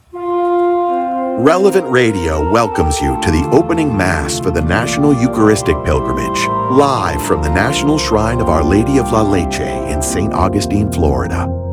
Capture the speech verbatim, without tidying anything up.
Relevant Radio welcomes you to the opening Mass for the National Eucharistic Pilgrimage, live from the National Shrine of Our Lady of La Leche in Saint Augustine, Florida.